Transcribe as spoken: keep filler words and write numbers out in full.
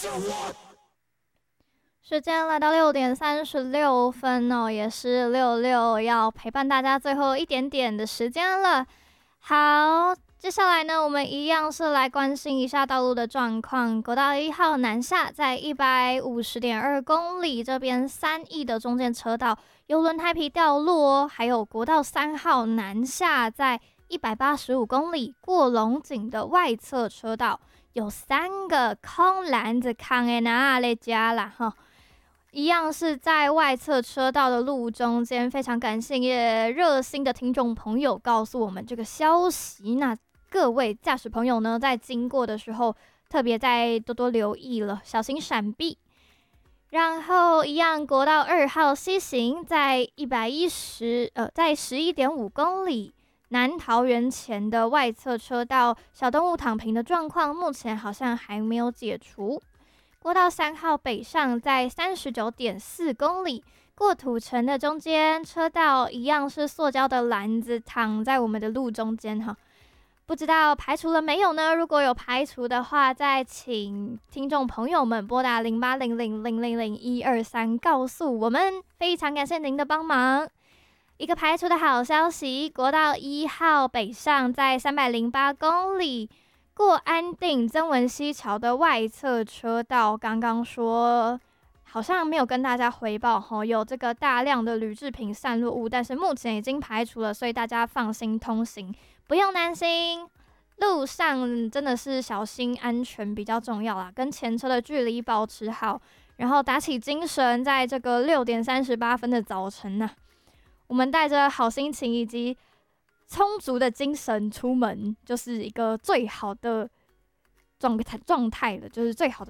时间来到六点三十六分哦，也是六六要陪伴大家最后一点点的时间了。好，接下来呢，我们一样是来关心一下道路的状况。国道一号南下在一百五十点二公里，这边三义的中间车道有轮胎皮掉落哦，还有国道三号南下在一百八十五公里，过龙井的外侧车道有三个空篮子扛在哪里家啦哈。一样是在外侧车道的路中间，非常感谢也热心的听众朋友告诉我们这个消息。那各位驾驶朋友呢，在经过的时候，特别再多多留意了，小心闪避。然后一样，国道二号西行在一百一十呃，在十一点五公里。南桃园前的外侧车道小动物躺平的状况，目前好像还没有解除。国道三号北上在三十九点四公里，过土城的中间车道一样是塑胶的篮子躺在我们的路中间哈，不知道排除了没有呢？如果有排除的话，再请听众朋友们拨打零八零零零零零一二三告诉我们，非常感谢您的帮忙。一个排除的好消息，国道一号北上在三百零八公里。过安定曾文溪桥的外侧车道，刚刚说好像没有跟大家回报吼，有这个大量的铝制品散落物，但是目前已经排除了，所以大家放心通行，不用担心。路上真的是小心安全比较重要啦，跟前车的距离保持好，然后打起精神，在这个六点三十八分的早晨呐、啊，我们带着好心情以及充足的精神出门，就是一个最好的状态状态了，就是最好的